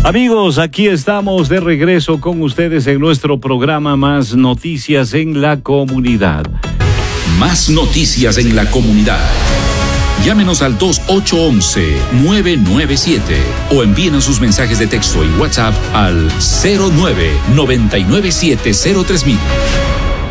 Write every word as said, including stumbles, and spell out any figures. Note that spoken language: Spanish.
Amigos, aquí estamos de regreso con ustedes en nuestro programa Más Noticias en la Comunidad. Más noticias en la comunidad. Llámenos al dos ocho uno uno, nueve nueve siete o envíenos sus mensajes de texto y WhatsApp al cero nueve nueve nueve siete cero tres mil.